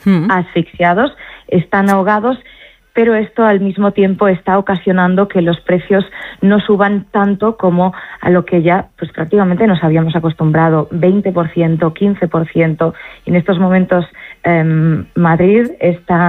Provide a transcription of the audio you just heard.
asfixiados, están ahogados, pero esto al mismo tiempo está ocasionando que los precios no suban tanto como a lo que ya pues prácticamente nos habíamos acostumbrado, 20%, 15%. Y en estos momentos Madrid está